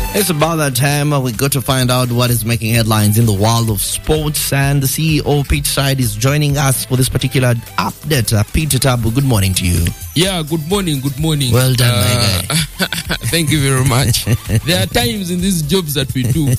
It's about that time we got to find out what is making headlines in the world of sports, and the CEO of Pitchside is joining us for this particular update. Peter Tabu, good morning to you. Yeah, good morning. Well done, my guy. Thank you very much. There are times in these jobs that we do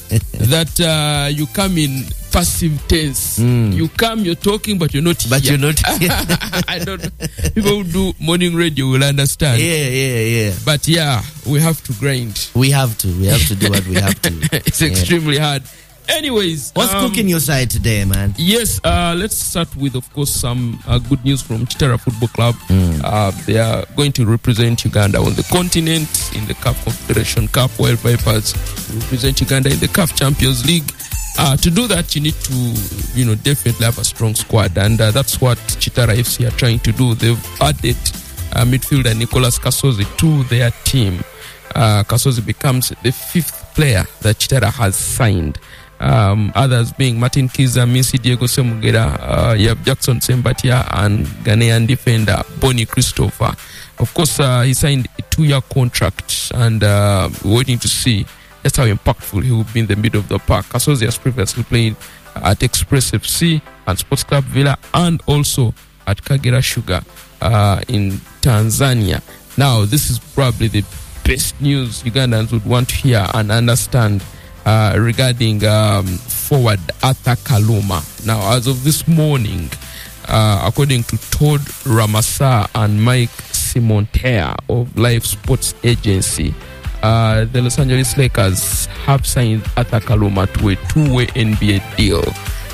that you come in passive tense. You come, you're talking, but you're not But here. you're not. I don't know. People who do morning radio will understand. Yeah. But yeah, we have to grind. We have to do what we have to. It's extremely hard. Anyways, What's cooking your side today, man? Yes, let's start with, of course, some good news from Chitara Football Club. They are going to represent Uganda on the continent in the CAF Confederation Cup, while Vipers represent Uganda in the CAF Champions League. To do that, you need to, definitely have a strong squad, and that's what Chitara FC are trying to do. They've added midfielder Nicolas Kasozi to their team. Kasozi becomes the fifth player that Chitara has signed. Others being Martin Kiza, Minsi Diego Semugera, Yab Jackson Sembatia, and Ghanaian defender Bonnie Christopher. Of course, he signed a 2-year contract, and we're waiting to see just how impactful he will be in the middle of the park. Kasozi has previously played at Express FC and Sports Club Villa, and also at Kagera Sugar in Tanzania. Now, this is probably the best news Ugandans would want to hear and understand regarding forward Arthur Kaluma. Now, as of this morning, according to Todd Ramasa and Mike Simontea of Live Sports Agency, the Los Angeles Lakers have signed Arthur Kaluma to a 2-way NBA deal.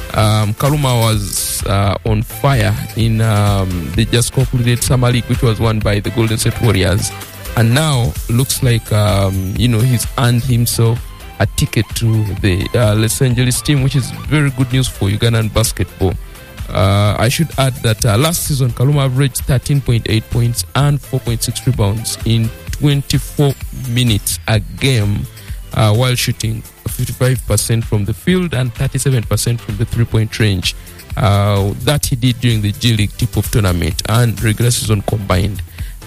Kaluma was on fire in the just concluded Summer League, which was won by the Golden State Warriors. And now looks like, he's earned himself a ticket to the Los Angeles team, which is very good news for Ugandan basketball. I should add that last season, Kaluma averaged 13.8 points and 4.6 rebounds in 24 minutes a game, while shooting 55% from the field and 37% from the three-point range. That he did during the G League tip-off tournament and regular season combined.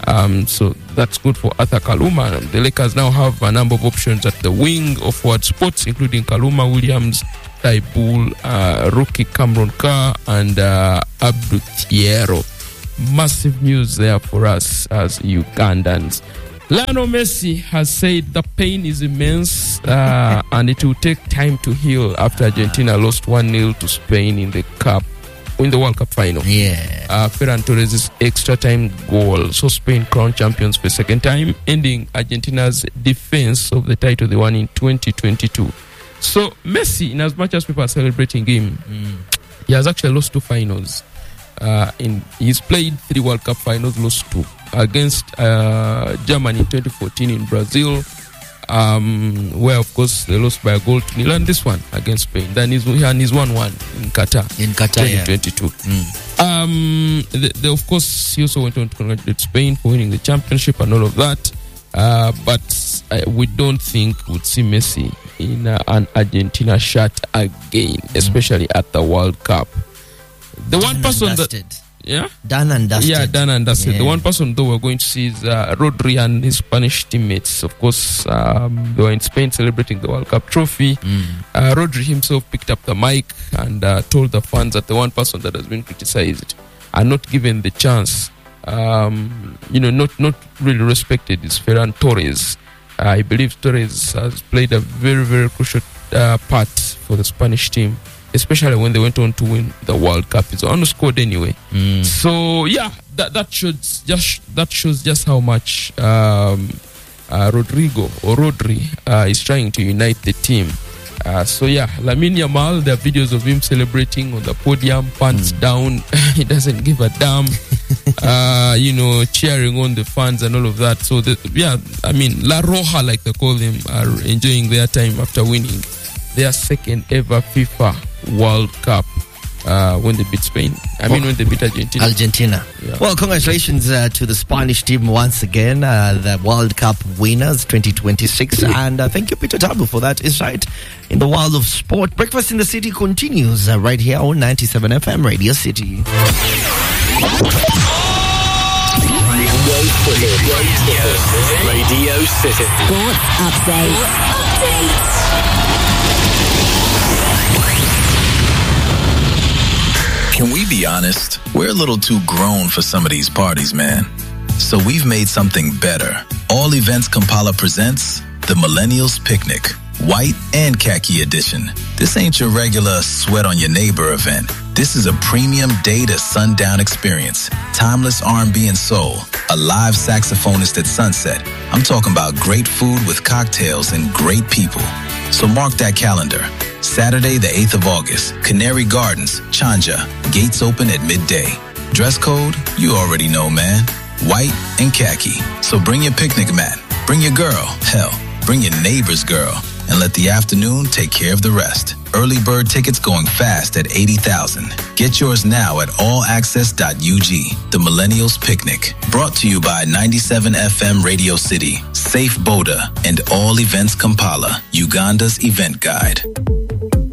So that's good for Arthur Kaluma. The Lakers now have a number of options at the wing of forward spots, including Kaluma, Williams, Taibul, rookie Cameron Carr, and Abdou Thiero. Massive news there for us as Ugandans. Lionel Messi has said the pain is immense and it will take time to heal after Argentina lost 1-0 to Spain in the World Cup final. Ferran Torres' extra time goal saw Spain crowned champions for a second time, ending Argentina's defense of the title they won in 2022. So Messi, in as much as people are celebrating him, he has actually lost 2 finals. He's played 3 World Cup finals, lost 2 against Germany in 2014 in Brazil, where of course they lost by a goal to nil, and this one against Spain. Then he's 1-1 in Qatar 2022. Of course, he also went on to congratulate Spain for winning the championship and all of that. But we don't think we'd see Messi in an Argentina shirt again, especially at the World Cup. The one person that done and dusted. Yeah, done and dusted. The one person though we're going to see is Rodri and his Spanish teammates. Of course, they were in Spain celebrating the World Cup trophy. Rodri himself picked up the mic and told the fans that the one person that has been criticized and not given the chance, not really respected, is Ferran Torres. I believe Torres has played a very, very crucial part for the Spanish team, especially when they went on to win the World Cup. It's unscored anyway. So yeah, that shows just how much Rodri is trying to unite the team. So yeah, Lamine Yamal, there are videos of him celebrating on the podium, pants down. He doesn't give a damn. Cheering on the fans and all of that. So La Roja, like they call them, are enjoying their time after winning their second ever FIFA World Cup when they beat Spain. When they beat Argentina. Yeah. Well, congratulations to the Spanish team once again, the World Cup winners 2026. And thank you, Peter Tabu, for that insight in the world of sport. Breakfast in the City continues right here on 97 FM Radio City. Radio City. Sports update. Can we be honest? We're a little too grown for some of these parties, man. So we've made something better. All Events Kampala presents the Millennials Picnic, white and khaki edition. This ain't your regular sweat on your neighbor event. This is a premium day to sundown experience. Timeless R&B and soul. A live saxophonist at sunset. I'm talking about great food with cocktails and great people. So mark that calendar. Saturday, the 8th of August, Canary Gardens, Chanja. Gates open at midday. Dress code? You already know, man. White and khaki. So bring your picnic mat. Bring your girl. Hell, bring your neighbor's girl. And let the afternoon take care of the rest. Early bird tickets going fast at 80,000. Get yours now at allaccess.ug. The Millennials Picnic. Brought to you by 97 FM Radio City, Safe Boda, and All Events Kampala, Uganda's event guide.